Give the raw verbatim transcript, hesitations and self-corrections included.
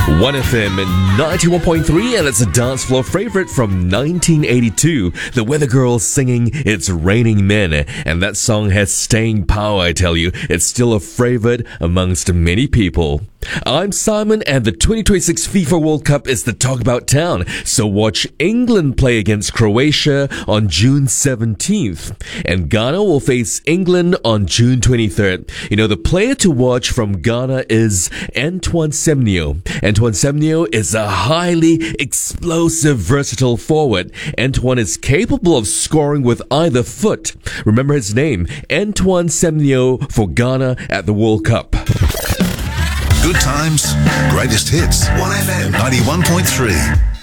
one F M and ninety-one point three, and it's a dance floor favorite from nineteen eighty-two. The Weather Girls singing It's Raining Men, and that song has staying power, I tell you. It's still a favorite amongst many people. I'm Simon, and the twenty twenty-six FIFA World Cup is the talk about town. So watch England play against Croatia on June seventeenth, and Ghana will face England on June twenty-third. You know, the player to watch from Ghana is Antoine Semenyo. Antoine Semenyo is a highly explosive, versatile forward. Antoine is capable of scoring with either foot. Remember his name, Antoine Semenyo, for Ghana at the World Cup. Good times, greatest hits. one F M ninety-one point three.